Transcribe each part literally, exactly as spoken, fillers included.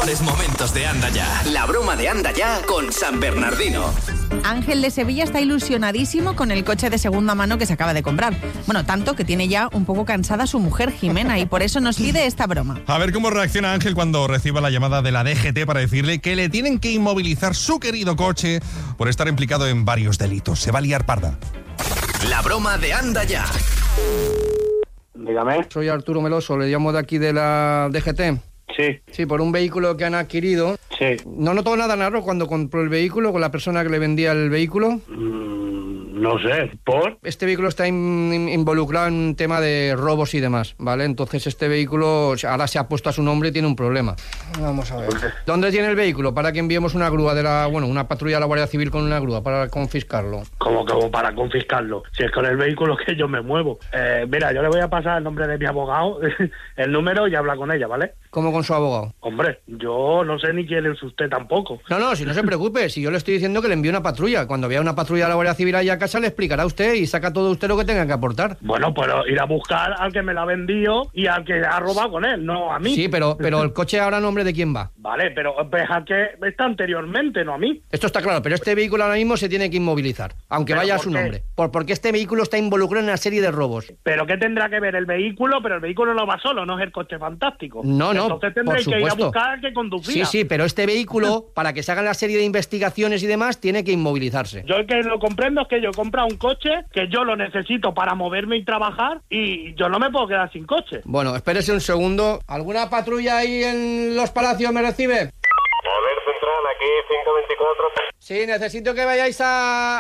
mejores momentos de Anda Ya. La broma de Anda Ya con San Bernardino. Ángel de Sevilla está ilusionadísimo con el coche de segunda mano que se acaba de comprar. Bueno, tanto que tiene ya un poco cansada su mujer Jimena y por eso nos pide esta broma. A ver cómo reacciona Ángel cuando reciba la llamada de la D G T para decirle que le tienen que inmovilizar su querido coche por estar implicado en varios delitos. Se va a liar parda. La broma de Anda Ya. Dígame. Soy Arturo Meloso, le llamo de aquí de la D G T. Sí. Sí, por un vehículo que han adquirido. Sí. ¿No notó nada raro cuando compró el vehículo con la persona que le vendía el vehículo? Mm, no sé, ¿por? Este vehículo está in, in, involucrado en un tema de robos y demás, ¿vale? Entonces este vehículo ahora se ha puesto a su nombre y tiene un problema. Vamos a ver. ¿Dónde tiene el vehículo? Para que enviemos una grúa de la... Bueno, una patrulla de la Guardia Civil con una grúa para confiscarlo. ¿Cómo que para confiscarlo? Si es con el vehículo que yo me muevo. Eh, mira, yo le voy a pasar el nombre de mi abogado, el número y habla con ella, ¿vale? ¿Cómo con su abogado? Hombre, yo no sé ni quién es usted tampoco. No, no, si no se preocupe, si yo le estoy diciendo que le envíe una patrulla. Cuando vea una patrulla de la Guardia Civil allá a casa le explicará a usted y saca todo usted lo que tenga que aportar. Bueno, pero ir a buscar al que me la ha vendido y al que ha robado con él, no a mí. Sí, pero, pero el coche ahora a nombre de quién va. Vale, pero pues al que está anteriormente, no a mí. Esto está claro, pero este vehículo ahora mismo se tiene que inmovilizar, aunque ¿Pero vaya a por su qué? nombre. Por, porque este vehículo está involucrado en una serie de robos. ¿Pero qué tendrá que ver el vehículo? Pero el vehículo no va solo, no es el coche fantástico. No, no, Entonces por tendré que ir a supuesto. buscar al que conducía. Sí, sí, pero este vehículo, para que se hagan la serie de investigaciones y demás, tiene que inmovilizarse. Yo el que lo comprendo es que yo he comprado un coche que yo lo necesito para moverme y trabajar y yo no me puedo quedar sin coche. Bueno, espérese un segundo. ¿Alguna patrulla ahí en Los Palacios me recibe? A ver, Central, aquí cinco veinticuatro. Sí, necesito que vayáis a,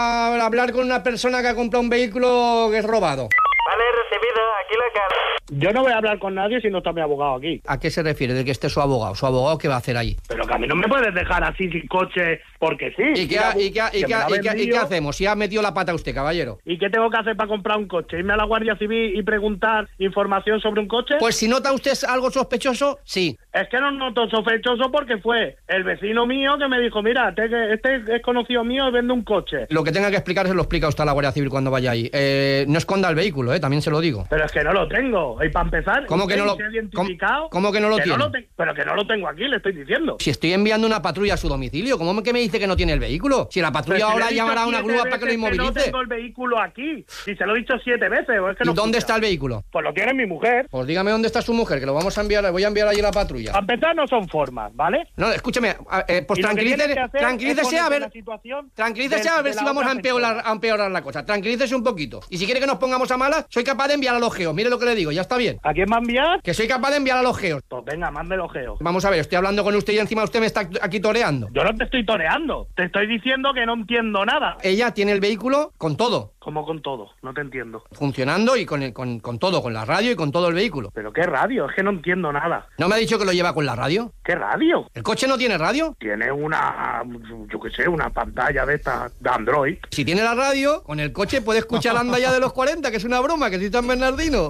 a hablar con una persona que ha comprado un vehículo que es robado. Vale, recibido, aquí la cara. Yo no voy a hablar con nadie si no está mi abogado aquí. ¿A qué se refiere de que esté su abogado? ¿Su abogado qué va a hacer ahí? Pero que a mí no me puedes dejar así sin coche porque sí. ¿Y qué, Mira, y qué, y que qué, me la y qué- y qué vendió. hacemos? Si ha metido la pata usted, caballero. ¿Y qué tengo que hacer para comprar un coche? ¿Irme a la Guardia Civil y preguntar información sobre un coche? Pues si nota usted algo sospechoso, sí. Es que no noto sospechoso porque fue el vecino mío que me dijo, mira, este, este es conocido mío y vende un coche. Lo que tenga que explicar se lo explica usted a la Guardia Civil cuando vaya ahí. Eh, no esconda el vehículo, eh, también se lo digo. Pero es que no lo tengo. Y para empezar, ¿Cómo que no lo- ¿se ha identificado? cómo- cómo que no lo tiene? te- pero que no lo tengo aquí, le estoy diciendo. Si estoy enviando una patrulla a su domicilio, ¿cómo me- que me dice que no tiene el vehículo? Si la Pero patrulla si le ahora he dicho llamará a una siete grúa para que lo veces no inmovilice. tengo el vehículo aquí. Y se lo he dicho siete veces. ¿O es que ¿Y no dónde escucha? está el vehículo? Pues lo tiene mi mujer. Pues dígame dónde está su mujer, que lo vamos a enviar, voy a enviar allí la patrulla. Para empezar, no son formas, ¿vale? No, escúcheme, a- eh, pues Y lo que tranquilícese, tienes que hacer tranquilícese es a ponerte en ver, la situación tranquilícese de- a ver de si la vamos a otra empeorar, persona. a empeorar la cosa. Tranquilícese un poquito. Y si quiere que nos pongamos a malas, soy capaz de enviar a los geos. Mire lo que le digo, ya está bien. ¿A quién va a enviar? Que soy capaz de enviar a los geos. Pues venga, mándelo geo. Vamos a ver, estoy hablando con usted y encima usted me está aquí toreando. Yo no te estoy toreando. Te estoy diciendo que no entiendo nada. Ella tiene el vehículo con todo, Como con todo, no te entiendo. funcionando y con, el- con, con todo, con la radio y con todo el vehículo. ¿Pero qué radio? Es que no entiendo nada. ¿No me ha dicho que lo lleva con la radio? ¿Qué radio? ¿El coche no tiene radio? Tiene una, yo qué sé, una pantalla de esta de Android. Si tiene la radio, con el coche puede escuchar Anda Ya de los cuarenta, que es una broma, que soy San Bernardino.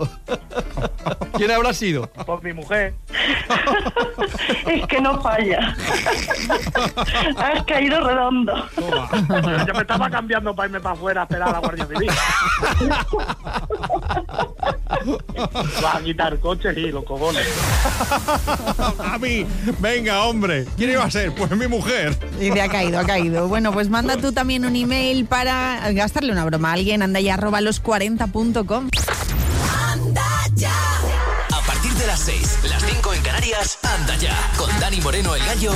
¿Quién habrá sido? Pues mi mujer. Es que no falla. Has caído redondo. Yo, yo me estaba cambiando para irme para afuera a esperar a la Guardia Civil. Va a quitar coches y los cojones. A mí, venga, hombre. ¿Quién iba a ser? Pues mi mujer. Y te ha caído, ha caído. Bueno, pues manda tú también un email para gastarle una broma a alguien, andaya arroba los cuarenta punto com. A partir de las seis, las cinco en Canarias, Anda Ya con Dani Moreno, el Gallo